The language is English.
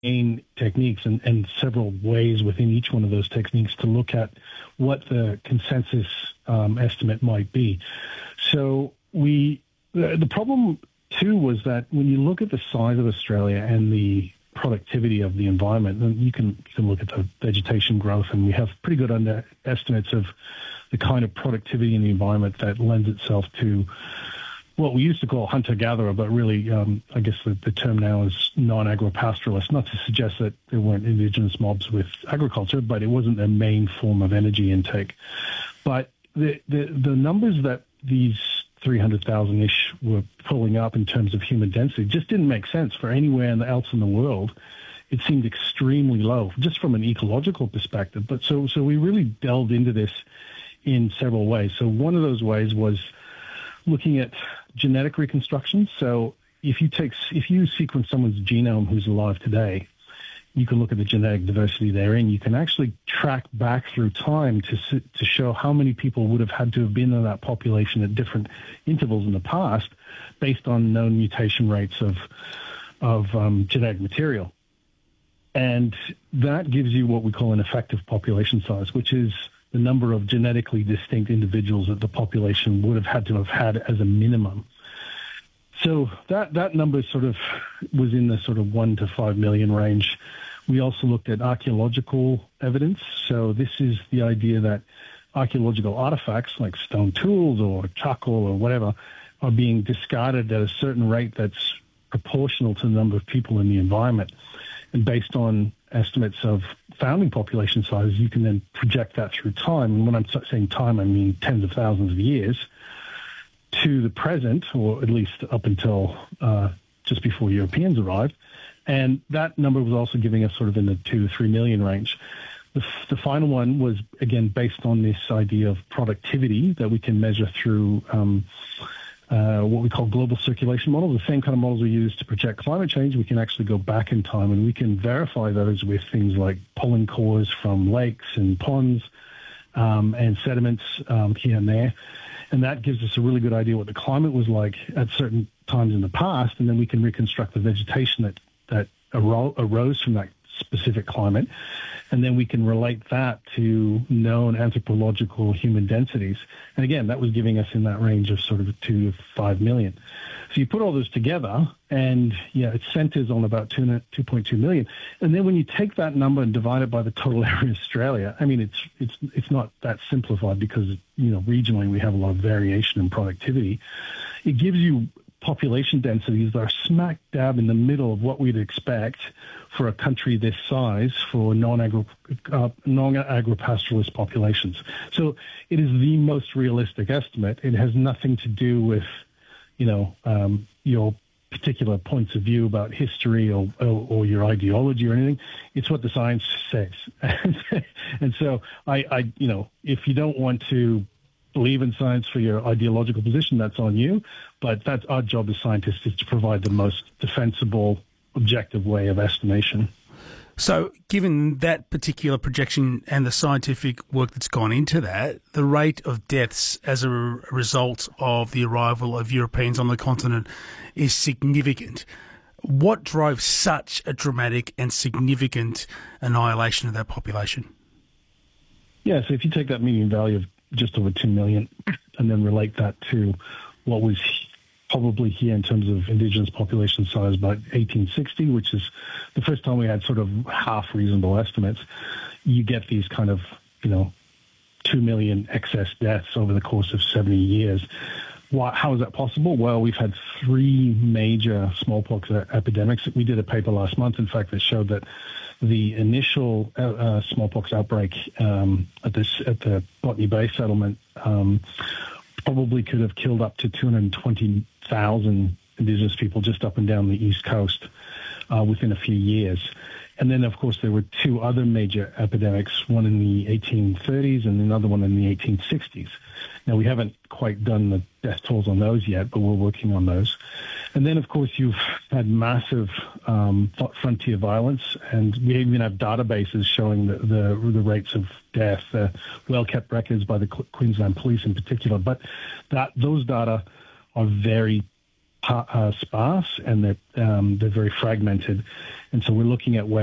main techniques and several ways within each one of those techniques to look at what the consensus estimate might be. So the problem too was that when you look at the size of Australia and the productivity of the environment, then you can look at the vegetation growth, and we have pretty good estimates of the kind of productivity in the environment that lends itself to what we used to call hunter-gatherer, but really, I guess the term now is non-agropastoralist, not to suggest that there weren't indigenous mobs with agriculture, but it wasn't their main form of energy intake. But the numbers that these 300,000-ish were pulling up in terms of human density just didn't make sense for anywhere else in the world. It seemed extremely low, just from an ecological perspective. But so we really delved into this in several ways. So one of those ways was looking at genetic reconstruction. So if you sequence someone's genome who's alive today, you can look at the genetic diversity therein. You can actually track back through time to show how many people would have had to have been in that population at different intervals in the past, based on known mutation rates of genetic material. And that gives you what we call an effective population size, which is the number of genetically distinct individuals that the population would have had as a minimum. So that number sort of was in the sort of 1 to 5 million range. We also looked at archaeological evidence. So this is the idea that archaeological artifacts like stone tools or charcoal or whatever are being discarded at a certain rate that's proportional to the number of people in the environment. And based on estimates of founding population size, you can then project that through time. And when I'm saying time, I mean tens of thousands of years to the present, or at least up until just before Europeans arrived. And that number was also giving us sort of in the 2 to 3 million range. The final one was, again, based on this idea of productivity that we can measure through what we call global circulation models, the same kind of models we use to project climate change. We can actually go back in time and we can verify those with things like pollen cores from lakes and ponds and sediments here and there. And that gives us a really good idea what the climate was like at certain times in the past, and then we can reconstruct the vegetation that arose from that specific climate. And then we can relate that to known anthropological human densities. And again, that was giving us in that range of sort of 2 to 5 million. So you put all those together, and it centers on about 2.2 million. And then when you take that number and divide it by the total area of Australia, I mean, it's not that simplified because, regionally we have a lot of variation in productivity. It gives you population densities that are smack dab in the middle of what we'd expect for a country this size for non-agropastoralist populations. So it is the most realistic estimate. It has nothing to do with, your particular points of view about history or your ideology or anything. It's what the science says. And so if you don't want to believe in science for your ideological position, that's on you. But that's our job as scientists, is to provide the most defensible, objective way of estimation. So given that particular projection and the scientific work that's gone into that, the rate of deaths as a result of the arrival of Europeans on the continent is significant. What drove such a dramatic and significant annihilation of that population? Yeah, so if you take that median value of just over 2 million and then relate that to what was probably here in terms of indigenous population size about 1860, which is the first time we had sort of half reasonable estimates, you get these kind of, 2 million excess deaths over the course of 70 years. How is that possible? Well, we've had 3 major smallpox epidemics. We did a paper last month, in fact, that showed that the initial smallpox outbreak at the Botany Bay settlement probably could have killed up to 220,000 indigenous people just up and down the East Coast within a few years. And then, of course, there were 2 other major epidemics, one in the 1830s and another one in the 1860s. Now, we haven't quite done the death tolls on those yet, but we're working on those. And then, of course, you've had massive frontier violence, and we even have databases showing the rates of death, well-kept records by the Queensland Police in particular. But those data are very sparse and they're very fragmented. And so we're looking at ways